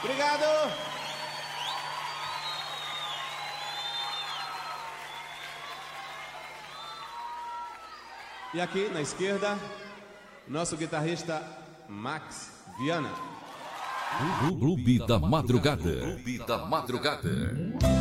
Obrigado. E aqui na esquerda, nosso guitarrista Max Viana. Clube da Madrugada. Clube da Madrugada.